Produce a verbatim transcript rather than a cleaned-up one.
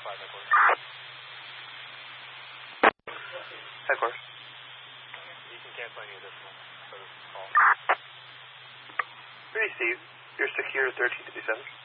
Headquarters. You can cancel any additional for this call. Receive. You're secure thirteen fifty-seven.